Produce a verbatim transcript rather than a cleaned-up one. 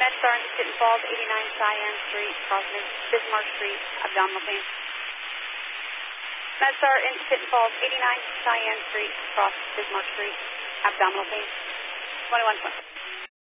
MedStar into Tinton Falls, eighty-nine Cheyenne Street, crossing Bismarck Street, abdominal pain. MedStar into Tinton Falls, eighty-nine Cheyenne Street, cross Bismarck Street, abdominal pain. twenty-one twenty.